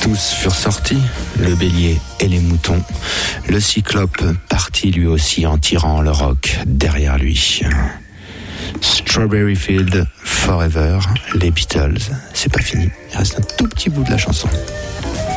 Tous furent sortis, le bélier et les moutons. Le cyclope partit lui aussi en tirant le roc derrière lui. Strawberry Field Forever, les Beatles. C'est pas fini, il reste un tout petit bout de la chanson.